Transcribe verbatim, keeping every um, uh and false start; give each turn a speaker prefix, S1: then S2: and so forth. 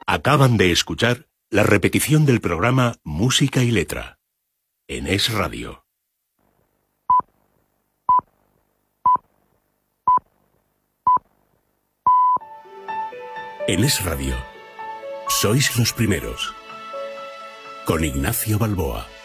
S1: Acaban de escuchar la repetición del programa Música y Letra en Es Radio. En Es Radio, sois los primeros. Con Ignacio Balboa.